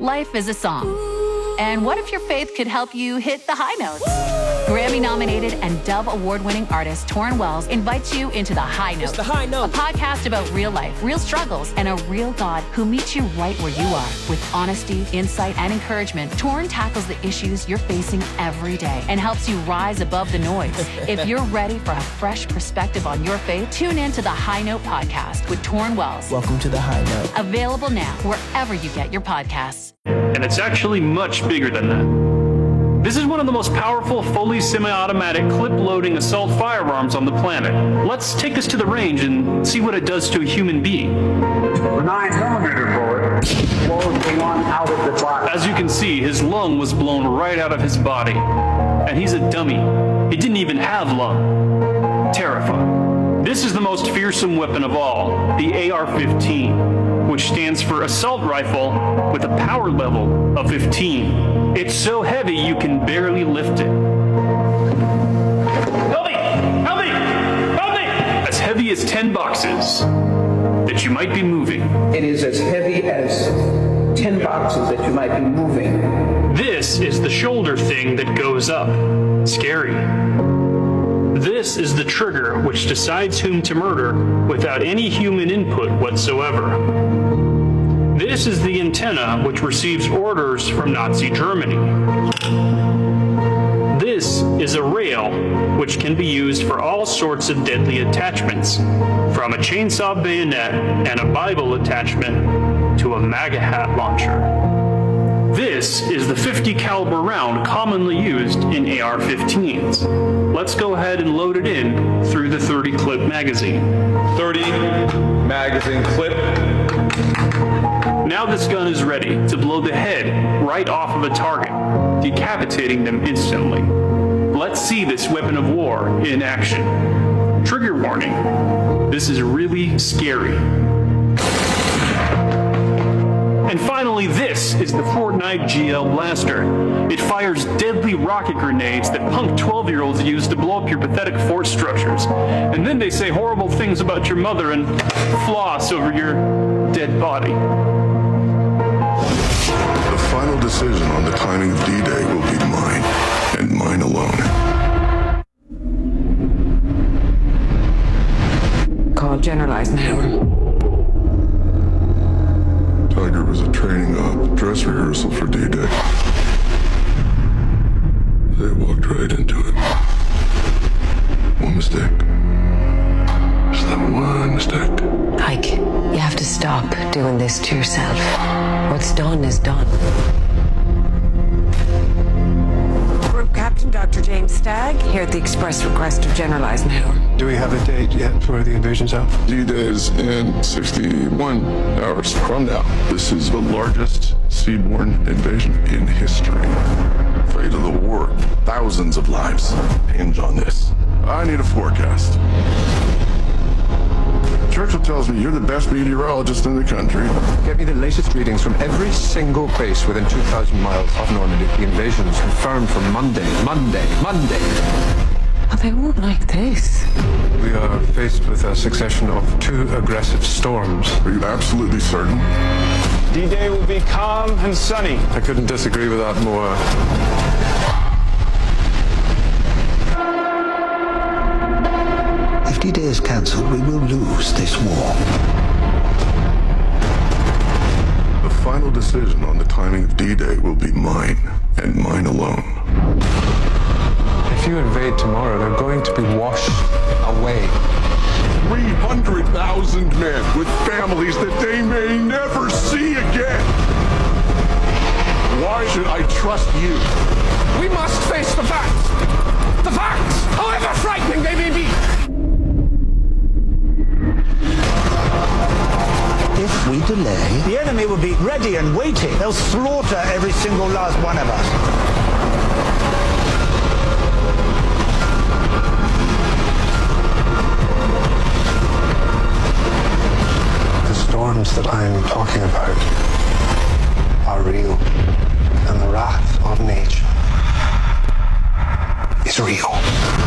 Life is a song. And what if your faith could help you hit the high notes? Grammy-nominated and Dove Award-winning artist Torrin Wells invites you into The High Note. It's The High Note. A podcast about real life, real struggles, and a real God who meets you right where you are. With honesty, insight, and encouragement, Torrin tackles the issues you're facing every day and helps you rise above the noise. If you're ready for a fresh perspective on your faith, tune in to The High Note podcast with Torrin Wells. Welcome to The High Note. Available now wherever you get your podcasts. And it's actually much bigger than that. This is one of the most powerful, fully semi-automatic, clip-loading assault firearms on the planet. Let's take this to the range and see what it does to a human being. The 9mm bullet blows the lung out of the body. As you can see, his lung was blown right out of his body. And he's a dummy. He didn't even have lung. Terrifying. This is the most fearsome weapon of all, the AR-15, which stands for Assault Rifle with a power level of 15. It's so heavy you can barely lift it. Help me! Help me! Help me! As heavy as 10 boxes that you might be moving. It is as heavy as 10 boxes that you might be moving. This is the shoulder thing that goes up. Scary. This is the trigger which decides whom to murder without any human input whatsoever. This is the antenna which receives orders from Nazi Germany. This is a rail which can be used for all sorts of deadly attachments, from a chainsaw bayonet and a Bible attachment to a MAGA hat launcher. This is the 50 caliber round commonly used in AR-15s. Let's go ahead and load it in through the 30 clip magazine. 30 magazine clip. Now this gun is ready to blow the head right off of a target, decapitating them instantly. Let's see this weapon of war in action. Trigger warning. This is really scary. And finally, this is the Fortnite GL Blaster. It fires deadly rocket grenades that punk 12-year-olds use to blow up your pathetic fort structures. And then they say horrible things about your mother and floss over your dead body. The final decision on the timing of D-Day will be mine, and mine alone. Call General Eisenhower. Tiger was a training op, dress rehearsal for D-Day. They walked right into it. One mistake. Just that one mistake. Ike, you have to stop doing this to yourself. What's done is done. Group Captain Dr. James Stagg, here at the express request of General Eisenhower. Do we have a date yet for the invasion's out? D-Day is in 61 hours from now. This is the largest seaborne invasion in history. Fate of the war. Thousands of lives hinge on this. I need a forecast. Churchill tells me you're the best meteorologist in the country. Get me the latest readings from every single base within 2,000 miles of Normandy. The invasion's confirmed for Monday. Oh, they won't like this. We are faced with a succession of 2 aggressive storms. Are you absolutely certain? D-Day will be calm and sunny. I couldn't disagree with that more. If D-Day is cancelled, we will lose this war. The final decision on the timing of D-Day will be mine, and mine alone. If you invade tomorrow, they're going to be washed away. 300,000 men with families that they may never see again. Why should I trust you? We must face the facts! The facts, however frightening they may be! If we delay, The enemy will be ready and waiting. They'll slaughter every single last one of us. The storms that I am talking about are real, and the wrath of nature is real.